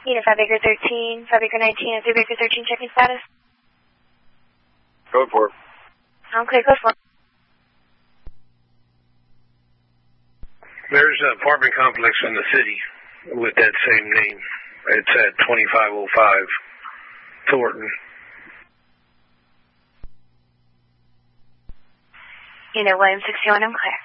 Unit 5 Baker 13, 5 Baker 19, 3 Baker 13, checking status. Code 4. Okay, code 4. There's an apartment complex in the city with that same name. It's at 2505 Thornton. Unit William 61, I'm clear.